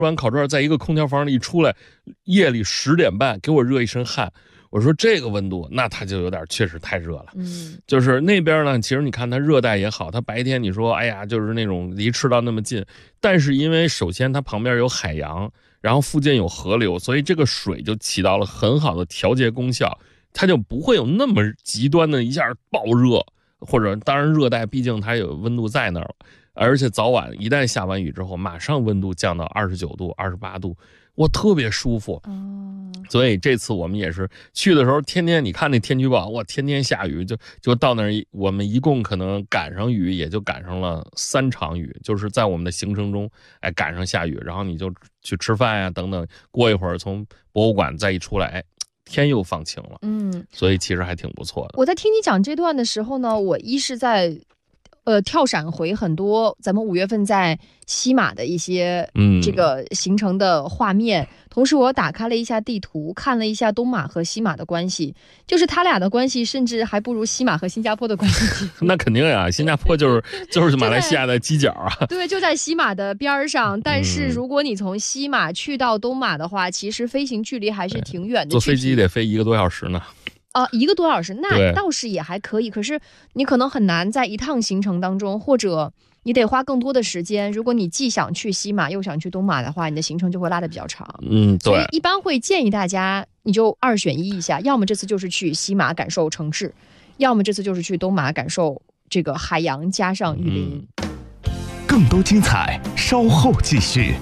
完烤串在一个空调房里出来，夜里10点半给我热一身汗。我说这个温度，那它就有点确实太热了。就是那边呢，其实你看它热带也好，它白天你说哎呀，就是那种离赤道那么近，但是因为首先它旁边有海洋，然后附近有河流，所以这个水就起到了很好的调节功效，它就不会有那么极端的一下暴热，或者当然热带毕竟它有温度在那儿了，而且早晚一旦下完雨之后，马上温度降到29度、28度，我特别舒服。所以这次我们也是去的时候，天天你看那天气预报，哇，天天下雨，就到那儿，我们一共可能赶上雨，也就赶上了3场雨，就是在我们的行程中，哎，赶上下雨，然后你就去吃饭呀等等，过一会儿从博物馆再一出来，哎，天又放晴了。所以其实还挺不错的。 我在听你讲这段的时候呢，我一是在跳闪回很多咱们5月份在西马的一些这个行程的画面，同时我打开了一下地图，看了一下东马和西马的关系，就是他俩的关系甚至还不如西马和新加坡的关系。 那肯定呀，新加坡就是马来西亚的犄角啊。 对，就在西马的边上，但是如果你从西马去到东马的话，其实飞行距离还是挺远的， 坐飞机得飞1个多小时呢。 1个多小时，那倒是也还可以。可是你可能很难在一趟行程当中，或者你得花更多的时间。如果你既想去西马又想去东马的话，你的行程就会拉得比较长。 对。 所以一般会建议大家，你就2选1一下，要么这次就是去西马感受城市，要么这次就是去东马感受这个海洋加上雨林。 更多精彩稍后继续。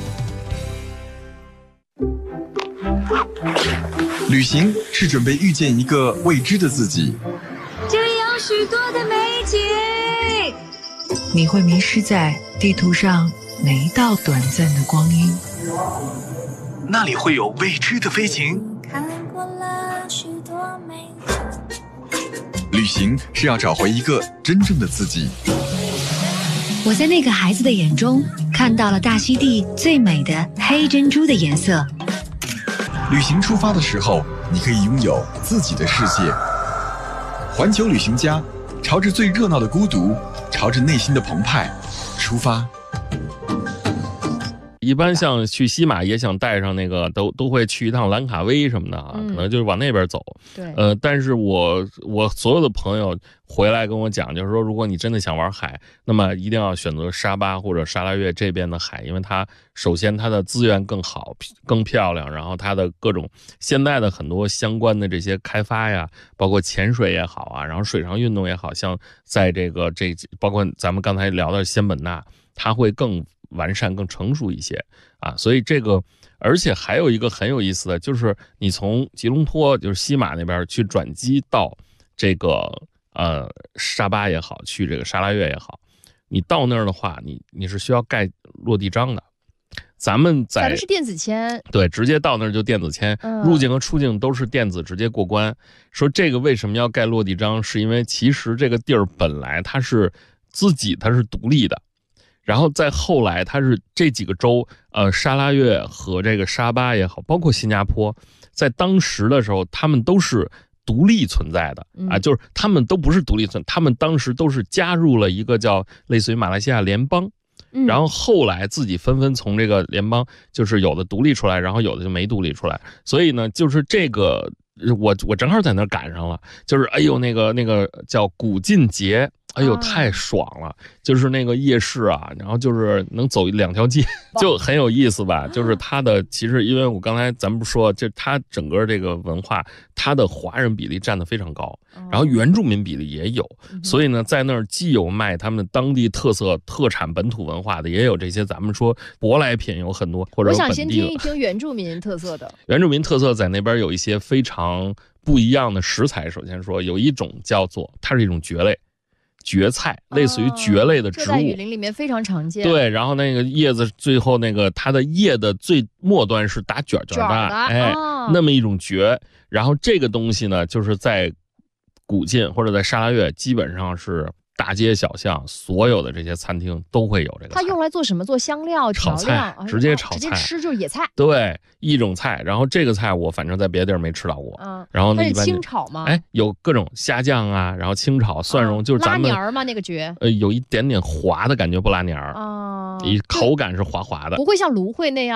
旅行是准备遇见一个未知的自己， 这里有许多的美景， 你会迷失在地图上每一道短暂的光阴， 那里会有未知的飞行。 看过了许多美景， 旅行是要找回一个真正的自己。 我在那个孩子的眼中看到了大溪地最美的黑珍珠的颜色。 旅行出发的时候，你可以拥有自己的世界。环球旅行家，朝着最热闹的孤独，朝着内心的澎湃出发。 一般像去西马也想带上那个，都会去一趟兰卡威什么的啊，可能就是往那边走。 对， 但是我所有的朋友回来跟我讲，就是说，如果你真的想玩海，那么一定要选择沙巴或者沙拉越这边的海，因为它首先它的资源更好、更漂亮，然后它的各种现在的很多相关的这些开发呀，包括潜水也好啊，然后水上运动也好，像在包括咱们刚才聊的仙本那，它会更完善、更成熟一些啊，所以而且还有一个很有意思的，就是你从吉隆坡，就是西马那边去转机到这个沙巴也好，去这个沙拉越也好，你到那儿的话，你是需要盖落地章的。咱们是电子签， 对，直接到那儿就电子签，入境和出境都是电子直接过关。说这个为什么要盖落地章，是因为其实这个地儿本来它是独立的。然后再后来，它是这几个州，沙拉越和这个沙巴也好，包括新加坡，在当时的时候，他们都是独立存在的啊，就是他们都不是独立存在，他们当时都是加入了一个叫类似于马来西亚联邦，然后后来自己纷纷从这个联邦，就是有的独立出来，然后有的就没独立出来，所以呢，就是这个我正好在那儿赶上了，就是哎呦那个叫古晋节。哎呦，太爽了！就是那个夜市啊，然后就是能走2条街，就很有意思吧。就是它的，其实因为我刚才咱们不说，就它整个这个文化，它的华人比例占得非常高，然后原住民比例也有，所以呢，在那儿既有卖他们当地特色特产本土文化的，也有这些咱们说舶来品有很多，或者我想先听一听原住民特色的。 原住民特色在那边有一些非常不一样的食材。首先说，有一种叫做它是一种蕨菜，类似于蕨类的植物， 这在雨林里面非常常见。 对，然后那个叶子最后它的叶的最末端是打卷的，哎，那么一种蕨。然后这个东西呢，就是在古晋或者在沙拉越，基本上是大街小巷所有的这些餐厅都会有这个菜。 它用来做什么？做香料、 炒菜，直接炒菜， 直接吃就是野菜。 对，一种菜。然后这个菜我反正在别的地儿没吃到过。然后呢，一般清炒吗？ 哎，有各种虾酱啊，然后清炒、蒜蓉，就是咱们拉黏儿吗？那个蕨？ 有一点点滑的感觉，不拉黏儿。 口感是滑滑的， 不会像芦荟那样。